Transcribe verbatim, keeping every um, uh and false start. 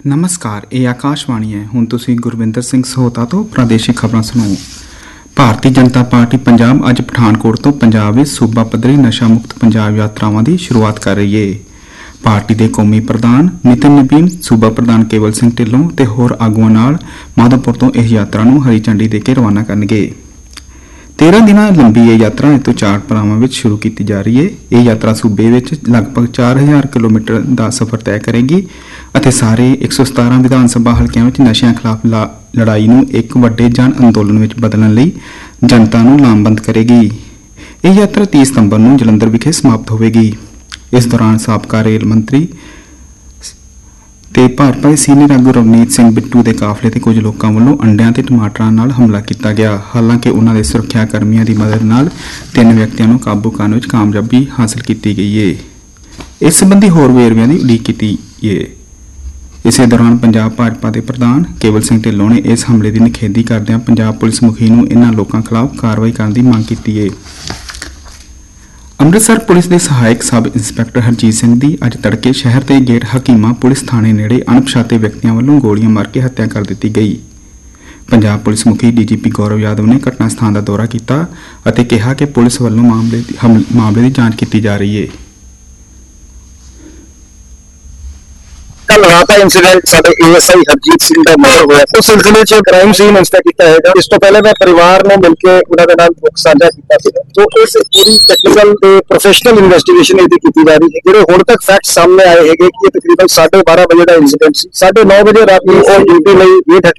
ਨਮਸਕਾਰ, ਇਹ ਆਕਾਸ਼ਵਾਣੀ ਹੈ। ਹੁਣ ਤੁਸੀਂ ਗੁਰਵਿੰਦਰ ਸਿੰਘ ਸਹੋਤਾ ਤੋਂ ਪ੍ਰਾਦੇਸ਼ਿਕ ਖਬਰਾਂ ਸੁਣੋ। ਭਾਰਤੀ ਜਨਤਾ ਪਾਰਟੀ ਪੰਜਾਬ ਅੱਜ ਪਠਾਨਕੋਟ ਤੋਂ ਪੰਜਾਬ ਵਿੱਚ ਸੂਬਾ ਪੱਧਰੀ ਨਸ਼ਾ ਮੁਕਤ ਪੰਜਾਬ ਯਾਤਰਾਵਾਂ ਦੀ ਸ਼ੁਰੂਆਤ ਕਰ ਰਹੀ ਹੈ। ਪਾਰਟੀ ਦੇ ਕੌਮੀ ਪ੍ਰਧਾਨ ਨਿਤਿਨ ਨਬੀਨ, ਸੂਬਾ ਪ੍ਰਧਾਨ ਕੇਵਲ ਸਿੰਘ ਢਿੱਲੋਂ ਤੇ ਹੋਰ ਆਗੂਆਂ ਨਾਲ ਮਾਧੋਪੁਰ ਤੋਂ ਇਸ ਯਾਤਰਾ ਨੂੰ ਹਰੀ ਝੰਡੀ ਦੇ ਕੇ ਰਵਾਨਾ ਕਰਨਗੇ। ਤੇਰਾਂ ਦਿਨਾਂ ਲੰਬੀ ਇਹ ਯਾਤਰਾ ਇਹ ਤੋਂ ਚਾਰ ਪੜਾਵਾਂ ਵਿੱਚ ਸ਼ੁਰੂ ਕੀਤੀ ਜਾ ਰਹੀ ਹੈ। ਇਹ ਯਾਤਰਾ ਸੂਬੇ ਵਿੱਚ ਲਗਭਗ ਚਾਰ ਹਜ਼ਾਰ ਕਿਲੋਮੀਟਰ ਦਾ ਸਫ਼ਰ ਤੈਅ ਕਰੇਗੀ ਅਤੇ ਸਾਰੇ ਇੱਕ ਸੌ ਸਤਾਰਾਂ ਵਿਧਾਨ ਸਭਾ ਹਲਕਿਆਂ ਵਿੱਚ ਨਸ਼ਿਆਂ ਖਿਲਾਫ ਲੜਾਈ ਨੂੰ ਇੱਕ ਵੱਡੇ ਜਨ ਅੰਦੋਲਨ ਵਿੱਚ ਬਦਲਣ ਲਈ ਜਨਤਾ ਨੂੰ ਲਾਮਬੰਦ ਕਰੇਗੀ। ਇਹ ਯਾਤਰਾ ਤੀਹ ਸਤੰਬਰ ਨੂੰ ਜਲੰਧਰ ਵਿਖੇ ਸਮਾਪਤ ਹੋਵੇਗੀ। ਇਸ ਦੌਰਾਨ ਸਾਬਕਾ ਰੇਲ ਮੰਤਰੀ ਤੇ ਭਾਜਪਾ ਦੇ ਸੀਨੀਅਰ ਆਗੂ ਰਵਨੀਤ ਸਿੰਘ ਬਿੱਟੂ ਦੇ ਕਾਫਲੇ ਤੇ ਕੁਝ ਲੋਕਾਂ ਵੱਲੋਂ ਅੰਡਿਆਂ ਤੇ ਟਮਾਟਰਾਂ ਨਾਲ ਹਮਲਾ ਕੀਤਾ ਗਿਆ। ਹਾਲਾਂਕਿ ਉਨ੍ਹਾਂ ਦੇ ਸੁਰੱਖਿਆ ਕਰਮੀਆਂ ਦੀ ਮਦਦ ਨਾਲ ਤਿੰਨ ਵਿਅਕਤੀਆਂ ਨੂੰ ਕਾਬੂ ਕਰਨ ਵਿੱਚ ਕਾਮਯਾਬੀ ਹਾਸਲ ਕੀਤੀ ਗਈ ਹੈ। ਇਸ ਸੰਬੰਧੀ ਹੋਰ ਵੇਰਵਿਆਂ ਦੀ ਉਡੀਕ ਕੀਤੀ ਹੈ। ਇਸੇ ਦੌਰਾਨ ਪੰਜਾਬ ਭਾਜਪਾ ਦੇ ਪ੍ਰਧਾਨ ਕੇਵਲ ਸਿੰਘ ਢਿੱਲੋਂ ਨੇ ਇਸ ਹਮਲੇ ਦੀ ਨਿਖੇਧੀ ਕਰਦਿਆਂ ਪੰਜਾਬ ਪੁਲਿਸ ਮੁਖੀ ਨੂੰ ਇਨ੍ਹਾਂ ਲੋਕਾਂ ਖਿਲਾਫ ਕਾਰਵਾਈ ਕਰਨ ਦੀ ਮੰਗ ਕੀਤੀ ਹੈ। ਅੰਮ੍ਰਿਤਸਰ ਪੁਲਿਸ ਦੇ ਸਹਾਇਕ ਸਬ ਇੰਸਪੈਕਟਰ ਹਰਜੀਤ ਸਿੰਘ ਦੀ ਅੱਜ ਤੜਕੇ ਸ਼ਹਿਰ ਦੇ ਗੇਟ ਹਕੀਮਾ ਪੁਲਿਸ ਥਾਣੇ ਨੇੜੇ ਅਣਪਛਾਤੇ ਵਿਅਕਤੀਆਂ ਵੱਲੋਂ ਗੋਲੀਆਂ ਮਾਰ ਕੇ ਹੱਤਿਆ ਕਰ ਦਿੱਤੀ ਗਈ। ਪੰਜਾਬ ਪੁਲਿਸ ਮੁਖੀ ਡੀਜੀਪੀ ਗੌਰਵ ਯਾਦਵ ਨੇ ਘਟਨਾ ਸਥਾਨ ਦਾ ਦੌਰਾ ਕੀਤਾ ਅਤੇ ਕਿਹਾ ਕਿ ਪੁਲਿਸ ਵੱਲੋਂ ਮਾਮਲੇ ਦੀ ਮਾਮਲੇ ਦੀ ਜਾਂਚ ਕੀਤੀ ਜਾ ਰਹੀ ਹੈ। कल रात का इंसीडेंट साडे एएसआई हरजीत सिंह का मर्डर होया उस सिलसिले च क्राइम सीन इंस्पेक्ट किया है। इस तो पहले मैं परिवार ने मिलकर उन्होंने नाल दुख साझा किया था। तो इस पूरी टेक्निकल ते प्रोफेशनल इन्वेस्टिगेशन इहदी कीती जा रही है। जिहड़े हुण तक फैक्ट सामने आए हैं कि ये तकरीबन साढ़े बारह बजे का इंसीडेंट सी। साढ़े नौ बजे रात को ड्यूटी लई